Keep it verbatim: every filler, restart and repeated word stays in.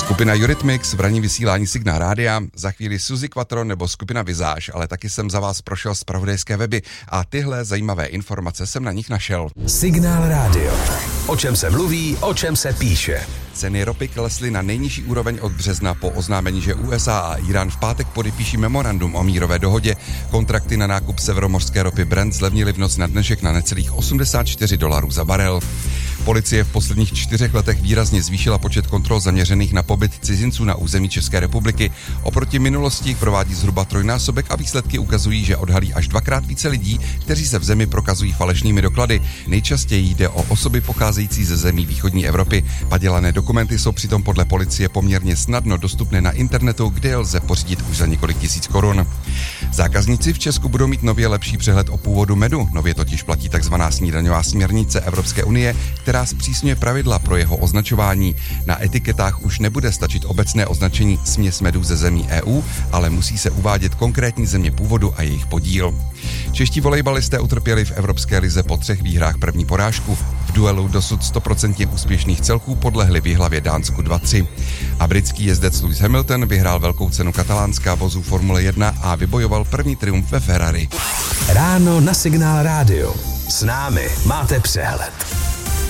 Skupina Eurythmics v ranní vysílání Signál rádia, za chvíli Suzy Quattro nebo skupina Visage, ale taky jsem za vás prošel zpravodajské weby a tyhle zajímavé informace jsem na nich našel. Signál rádio. O čem se mluví, o čem se píše. Ceny ropy klesly na nejnižší úroveň od března po oznámení, že U S A a Irán v pátek podepíší memorandum o mírové dohodě. Kontrakty na nákup severomořské ropy Brent zlevnily v noc na dnešek na necelých osmdesát čtyři dolarů za barel. Policie v posledních čtyřech letech výrazně zvýšila počet kontrol zaměřených na pobyt cizinců na území České republiky. Oproti minulosti provádí zhruba trojnásobek a výsledky ukazují, že odhalí až dvakrát více lidí, kteří se v zemi prokazují falešnými doklady. Nejčastěji jde o osoby pocházející ze zemí východní Evropy. Padělané dokumenty jsou přitom podle policie poměrně snadno dostupné na internetu, kde je lze pořídit už za několik tisíc korun. Zákazníci v Česku budou mít nově lepší přehled o původu medu. Nově totiž platí takzvaná snídaňová směrnice Evropské unie, která zpřísňuje pravidla pro jeho označování. Na etiketách už nebude stačit obecné označení směs medů ze zemí E U, ale musí se uvádět konkrétní země původu a jejich podíl. Čeští volejbalisté utrpěli v Evropské lize po třech výhrách první porážku. V duelu dosud stoprocentně úspěšných celků podlehli v Jihlavě Dánsku dva tři. A britský jezdec Lewis Hamilton vyhrál velkou cenu katalánská vozů Formule jedna a vybojoval první triumf ve Ferrari. Ráno na Signál rádio. S námi máte přehled.